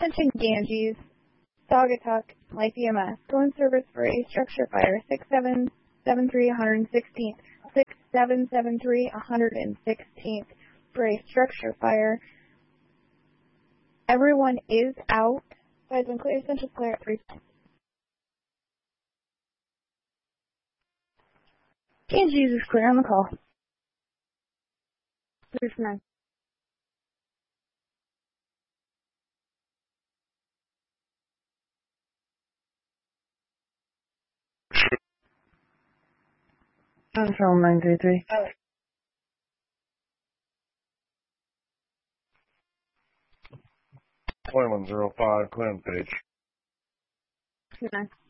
Attention Ganges, Saugatuck, Life EMS, go in service for a structure fire, 6773 116th, 6773 116th, for a structure fire. Everyone is out. Guys, when clear, essential clear at 3 times. Ganges is clear on the call. 3 for 9. Control 933. Oh. Point 105, clear on page. 2 9.